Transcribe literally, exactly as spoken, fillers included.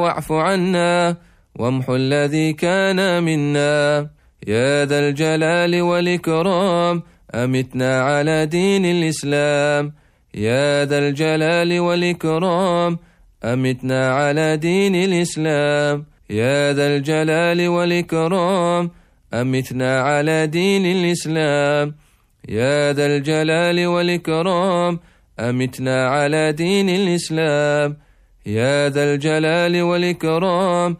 واعف عنا وامح الذي كان منا. يا ذا الجلال والإكرام أمتنا على دين الإسلام. يا ذا الجلال والإكرام أمتنا على دين الإسلام. يا ذا الجلال والإكرام أمتنا على دين الإسلام. يا ذا الجلال والإكرام أمتنا على دين الإسلام. يا ذا الجلال والإكرام